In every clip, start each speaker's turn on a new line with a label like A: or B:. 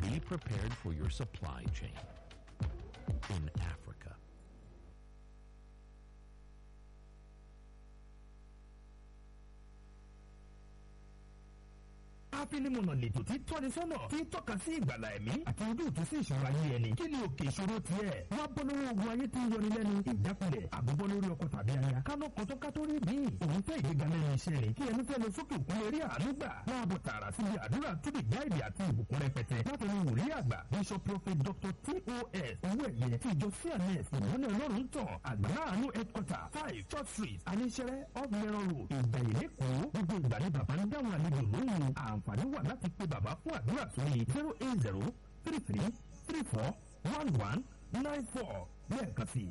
A: Be prepared for your supply chain in Africa.
B: Afinimọ̀nà lètò tí tọ́ni sọ́nà tí tọ́ka sí ìgbàlà ẹ̀mí àti ojútùú sí ìṣòro ayé ẹni. Kí ni òkè ìṣòro tiẹ̀? Wá bọ́ lọ́wọ́ ogun ayé tí ń yọni lẹ́nu. Ìjákulẹ̀ àbúbọ́ lórí ọkọ tàbí aya. Kánú kọ́tọ́ kátó rí bí. Òun fẹ́ ìgbéga lẹ́nu iṣẹ́ rẹ̀. Kí ẹnu fẹ́ lọ sókè òkun lè rí àánú gbà. Máa bọ̀ tààrà síbi àdúrà túbí gáìdì àti ìbùkún rẹpẹtẹ. Látọ̀nù wòlíì àgbà Bishop Prophet Dr. T.O.S. Owó ẹ̀yẹ tí ìjọ CNS ìmọ̀lẹ̀ ọlọ́run tàn. Àgbàlá àánú headquarter 5 Church Street Aníṣẹ́rẹ́ off Mẹ́rọ̀ Road. Ìgbẹ̀yìn lẹ́kọ̀ọ́. Gbogbo ìgbà ni bàbá ń dáhùn àlejò lóhùn. Àǹfààní wà láti pe bàbá fún àdúrà sórí 08033341194 lẹ́ẹ̀kan sí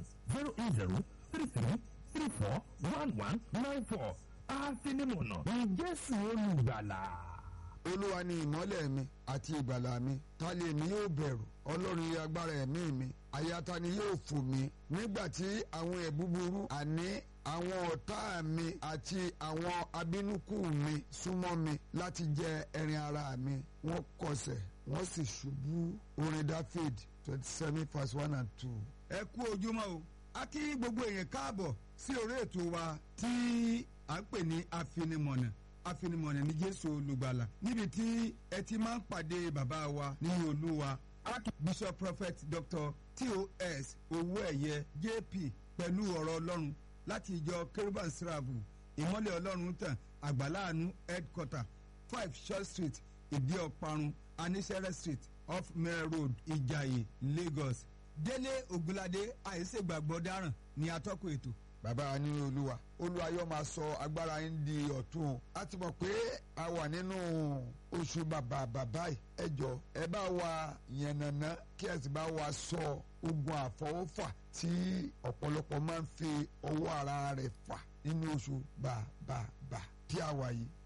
B: 08033341194 Afinimọ̀nà ní Jésù olùgbàlà.
C: Olúwa ni ìmọ́lẹ̀ mi àti ìgbàlà mi, ta lè mi yóò bẹ̀rù? Ọlọ́run ni agbára ẹ̀mí mi, àyà ta ni yóò fò mí? Nígbà tí àwọn ẹ̀búburú àní àwọn ọ̀tá mi àti àwọn abínúkù mi súnmọ́ mi láti jẹ ẹran ara mi, wọ́n kọsẹ̀ wọ́n sì ṣubú. Orin Dáfíd 27 verse 1 and 2.
D: Ẹ kú ojúmọ́ o, a kí gbogbo èèyàn káàbọ̀ sí orí ètò wa tí à ń pè ní Afinimọ̀nà. Afinimọ̀nà ní Jésù olùgbàlà, níbi tí ẹ ti máa ń pàdé bàbá wa nínú Olúwa Archbishop Prophet Dr. T.O.S. Owóẹ̀yẹ JP pẹ̀lú ọ̀rọ̀ Ọlọ́run láti ìjọ Kérúbù Sírààfù ìmọ́lẹ̀ Ọlọ́run tàn àgbàláàánú headquarter 5 Church Street Ìdí-Ọ̀parun Aníṣẹ́rẹ́ Street off Mẹ́rọ̀ Road Ìjàyè Lagos. Délé Ògúnládé àìsègbàgbọ́ dáràn ní atọ́kùn ètò.
C: Bàbá nínú Olúwa, Olúwa yóò máa sọ agbára yín di ọ̀tun. A ti mọ̀ pé a wà nínú oṣù bàbá yìí. Ẹ jọ̀ọ́ ẹ bá wa yànnàná kí ẹ sì bá wa sọ ogun àfọwọ́fà tí ọ̀pọ̀lọpọ̀ máa ń fi ọwọ́ ara rẹ̀ fà nínú oṣù bàbá tí a wà yìí.